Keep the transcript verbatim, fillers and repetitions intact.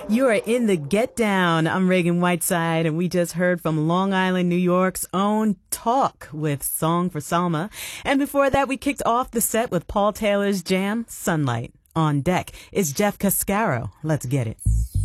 You are in the Get Down. I'm Reagan Whiteside, and we just heard from Long Island, New York's own Talk with Song for Salma. And before that, we kicked off the set with Paul Taylor's jam, Sunlight. On deck is Jeff Cascaro. Let's get it.